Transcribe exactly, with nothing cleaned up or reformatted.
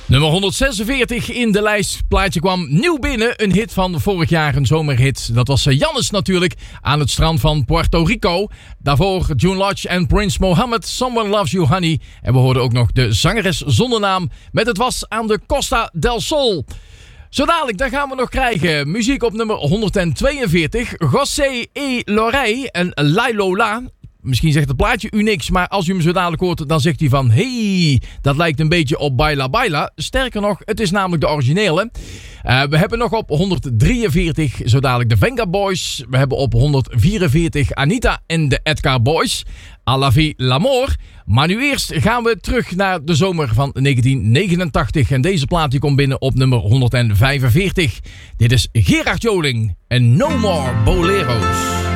Nummer honderdzesenveertig in de lijst. Plaatje kwam nieuw binnen. Een hit van vorig jaar, een zomerhit. Dat was Jannes natuurlijk, aan het strand van Puerto Rico. Daarvoor June Lodge en Prince Mohammed, Someone Loves You Honey. En we hoorden ook nog de zangeres zonder naam met Het Was aan de Costa del Sol. Zo dadelijk, daar gaan we nog krijgen. Muziek op nummer honderdtweeënveertig. José E. Lorey en Lailola. Misschien zegt het plaatje u niks, maar als u hem zo dadelijk hoort, dan zegt hij van... Hey, dat lijkt een beetje op Baila Baila. Sterker nog, het is namelijk de originele. Uh, we hebben nog op honderddrieënveertig zo dadelijk de Venga Boys. We hebben op honderdvierenveertig Anita en de Edgar Boys. À la vie l'amour. Maar nu eerst gaan we terug naar de zomer van negentien negenentachtig. En deze plaat die komt binnen op nummer honderdvijfenveertig. Dit is Gerard Joling en No More Bolero's.